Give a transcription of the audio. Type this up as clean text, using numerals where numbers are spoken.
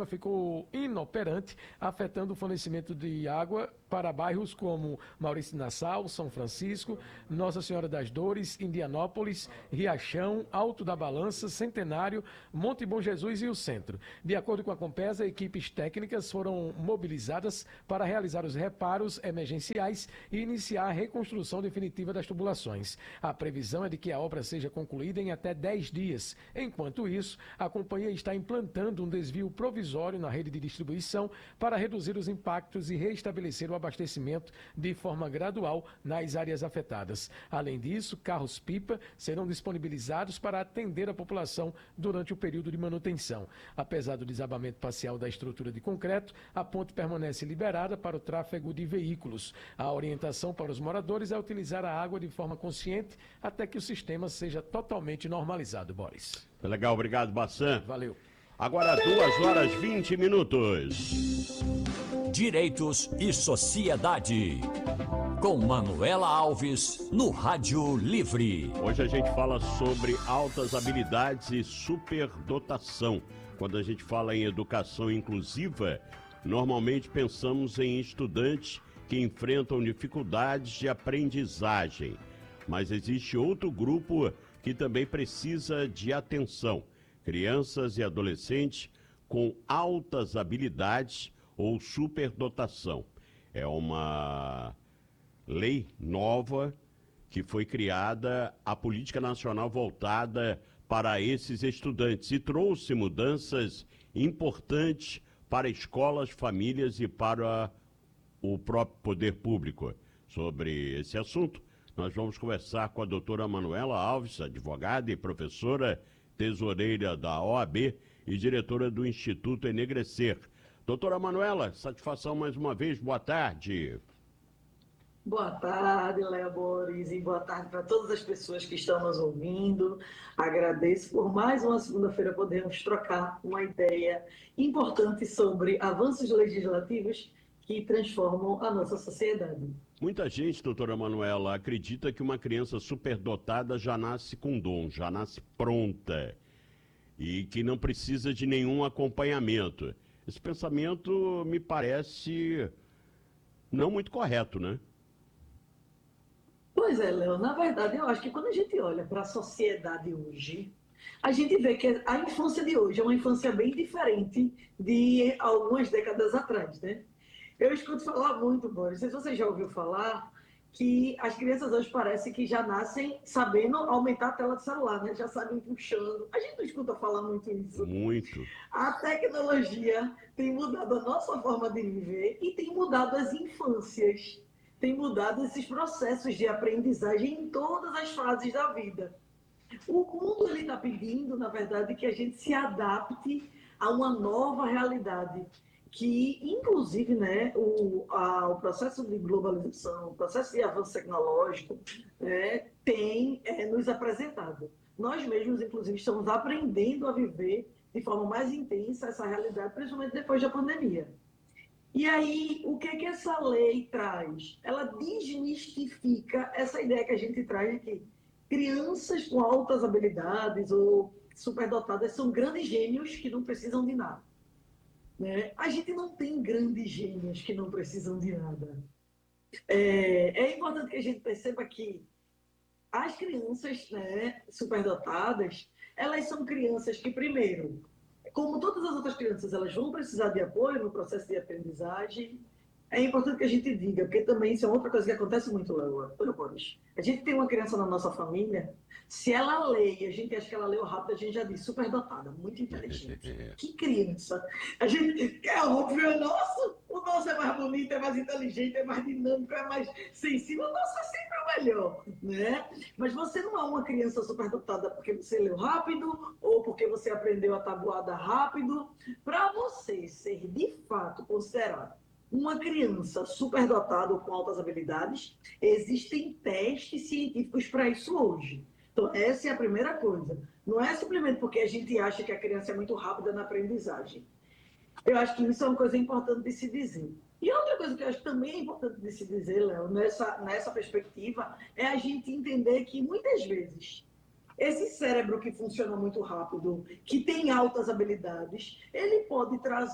água ficou inoperante, afetando o fornecimento de água para bairros como Maurício Nassau, São Francisco, Nossa Senhora das Dores, Indianópolis, Riachão, Alto da Balança, Centenário, Monte Bom Jesus e o Centro. De acordo com a Compesa, equipes técnicas foram mobilizadas para realizar os reparos emergenciais e iniciar a reconstrução definitiva das tubulações. A previsão é de que a obra seja concluída em até 10 dias. Enquanto isso, a companhia está implantando um desvio provisório na rede de distribuição para reduzir os impactos e reestabelecer o abastecimento de forma gradual nas áreas afetadas. Além disso, carros-pipa serão disponibilizados para atender a população durante o período de manutenção. Apesar do desabamento parcial da estrutura de concreto, a ponte permanece liberada para o tráfego de veículos. A orientação para os moradores é utilizar a água de forma consciente até que o sistema seja totalmente normalizado, Boris. Legal, obrigado, Bassan. Valeu. Agora 2h20. Direitos e Sociedade. Com Manuela Alves, no Rádio Livre. Hoje a gente fala sobre altas habilidades e superdotação. Quando a gente fala em educação inclusiva, normalmente pensamos em estudantes que enfrentam dificuldades de aprendizagem. Mas existe outro grupo que também precisa de atenção: crianças e adolescentes com altas habilidades ou superdotação. É uma lei nova que foi criada, a política nacional voltada para esses estudantes, e trouxe mudanças importantes para escolas, famílias e para o próprio poder público. Sobre esse assunto, nós vamos conversar com a doutora Manuela Alves, advogada e professora, tesoureira da OAB e diretora do Instituto Enegrecer. Doutora Manuela, satisfação mais uma vez, boa tarde. Boa tarde, Léo Boris, e boa tarde para todas as pessoas que estão nos ouvindo. Agradeço por mais uma segunda-feira podermos trocar uma ideia importante sobre avanços legislativos que transformam a nossa sociedade. Muita gente, doutora Manuela, acredita que uma criança superdotada já nasce com dom, já nasce pronta e que não precisa de nenhum acompanhamento. Esse pensamento me parece não muito correto, né? Pois é, Léo, na verdade eu acho que quando a gente olha para a sociedade hoje, a gente vê que a infância de hoje é uma infância bem diferente de algumas décadas atrás, né? Eu escuto falar muito, Boris, não sei se você já ouviu falar, que as crianças hoje parecem que já nascem sabendo aumentar a tela do celular, né? Já sabem puxando. A gente não escuta falar muito isso. Muito. A tecnologia tem mudado a nossa forma de viver e tem mudado as infâncias. Tem mudado esses processos de aprendizagem em todas as fases da vida. O mundo está pedindo, na verdade, que a gente se adapte a uma nova realidade, que, inclusive, né, o processo de globalização, o processo de avanço tecnológico, tem nos apresentado. Nós mesmos, inclusive, estamos aprendendo a viver de forma mais intensa essa realidade, principalmente depois da pandemia. E aí, o que essa lei traz? Ela desmistifica essa ideia que a gente traz de que crianças com altas habilidades ou superdotadas são grandes gênios que não precisam de nada. Né? A gente não tem grandes gênios que não precisam de nada. É importante que a gente perceba que as crianças, né, superdotadas, elas são crianças que, primeiro, como todas as outras crianças, elas vão precisar de apoio no processo de aprendizagem. É importante que a gente diga, porque também isso é outra coisa que acontece muito, Léo Boris. A gente tem uma criança na nossa família, se ela lê e a gente acha que ela leu rápido, a gente já diz superdotada, muito inteligente. Que criança! A gente, é óbvio, o nosso é mais bonito, é mais inteligente, é mais dinâmico, é mais sensível, o nosso é sempre o melhor, né? Mas você não é uma criança superdotada porque você leu rápido ou porque você aprendeu a tabuada rápido. Para você ser, de fato, considerado uma criança superdotada ou com altas habilidades, existem testes científicos para isso hoje. Então, essa é a primeira coisa. Não é simplesmente porque a gente acha que a criança é muito rápida na aprendizagem. Eu acho que isso é uma coisa importante de se dizer. E outra coisa que eu acho que também é importante de se dizer, Léo, nessa perspectiva, é a gente entender que, muitas vezes, esse cérebro que funciona muito rápido, que tem altas habilidades, ele pode trazer